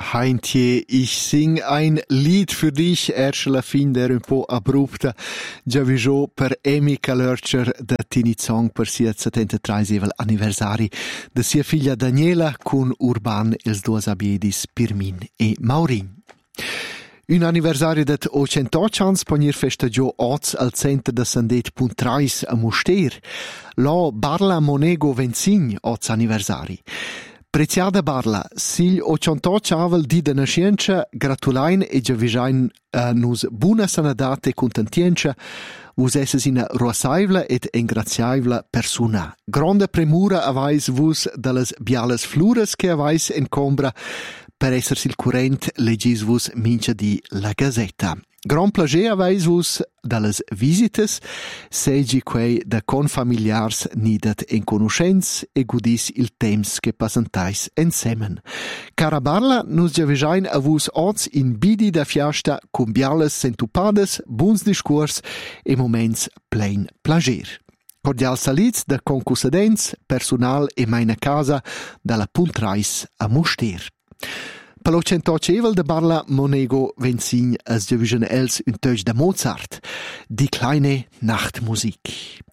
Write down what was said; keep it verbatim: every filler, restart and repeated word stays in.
Heintje, ich sing ein Lied für dich, erst la fin der un po' abrupta, già viso per Amy Kalurcher da Tini Song per sia settantatreesimo anniversari da sia figlia Daniela con Urban els duos abiedis Pirmin e Maurin. Un anniversario dat ottantotto ans ponir festeggio oz al centro da Sandet Puntrais a Muster. Lo Barla Monego Venzin oz anniversari. Preziada Barla, sil ottantotto avel di da nascenza, gratulain e già visain uh, nus buna sanadate contentienza, vus esses ina rosaivla et engraziaivla persona. Grande premura avais vus dallas bialas flures che avais en combra, per essersi il current legis vus mincha di la Gazzetta. Gran plager avais vus dallas visites, segi quei da confamiliars nidat en conoscenz e gudis il temps che passantais ensemen. Cara Barla, nus giavejain a vus oz in bidi da fiasta cum bialas sentupades, buns discurs e moments plein plager. Cordial salits da concussadents, personal e meina casa dalla Puntrais a Muster. Per l'ottantotto de Barla Monego Venzin as division els un teuch da Mozart, die kleine Nachtmusik.